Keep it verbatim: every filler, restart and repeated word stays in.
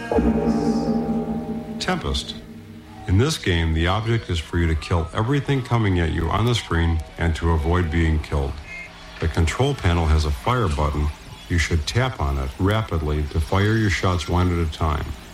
Tempest. In this game, the object is for you to kill everything coming at you on the screen and to avoid being killed. The control panel has a fire button. You should tap on it rapidly to fire your shots one at a time.